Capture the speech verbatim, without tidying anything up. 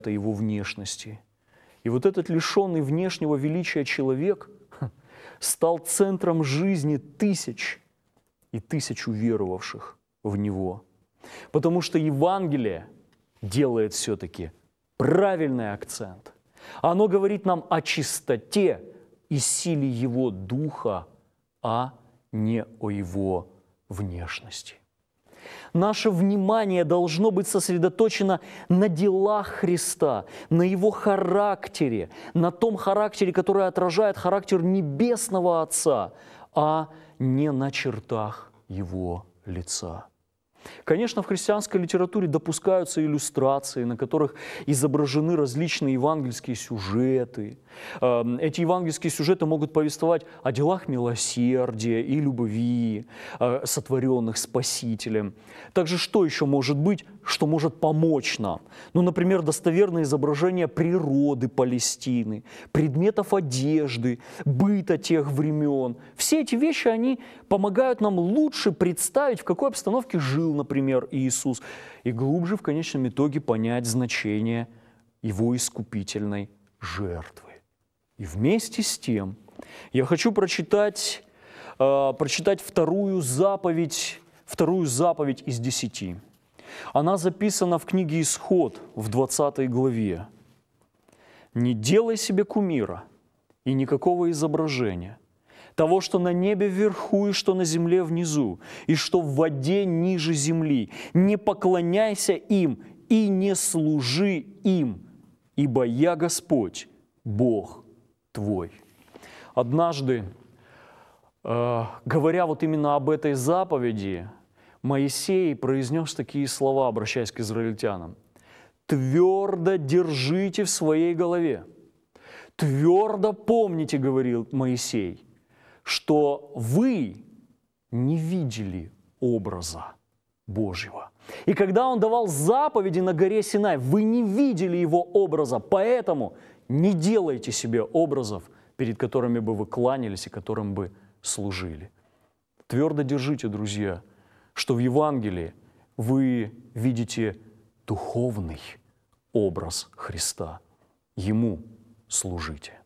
его внешности. И вот этот лишенный внешнего величия человек стал центром жизни тысяч и тысяч уверовавших в него. Потому что Евангелие делает все-таки правильный акцент. Оно говорит нам о чистоте и силе Его Духа, а не о Его внешности. Наше внимание должно быть сосредоточено на делах Христа, на Его характере, на том характере, который отражает характер Небесного Отца, а не на чертах Его лица. Конечно, в христианской литературе допускаются иллюстрации, на которых изображены различные евангельские сюжеты. Эти евангельские сюжеты могут повествовать о делах милосердия и любви, сотворенных Спасителем. Также что еще может быть, что может помочь нам? Ну, например, достоверное изображение природы Палестины, предметов одежды, быта тех времен. Все эти вещи, они помогают нам лучше представить, в какой обстановке жил, например, Иисус, и глубже в конечном итоге понять значение Его искупительной жертвы. И вместе с тем я хочу прочитать, э, прочитать вторую заповедь, вторую заповедь из десяти. Она записана в книге «Исход» в двадцатой главе. «Не делай себе кумира и никакого изображения, того, что на небе вверху и что на земле внизу, и что в воде ниже земли. Не поклоняйся им и не служи им, ибо я Господь, Бог твой». Однажды, э, говоря вот именно об этой заповеди, Моисей произнес такие слова, обращаясь к израильтянам. «Твердо держите в своей голове, твердо помните, — говорил Моисей, — что вы не видели образа Божьего. И когда Он давал заповеди на горе Синай, вы не видели Его образа, поэтому не делайте себе образов, перед которыми бы вы кланялись и которым бы служили». Твердо держите, друзья, что в Евангелии вы видите духовный образ Христа. Ему служите.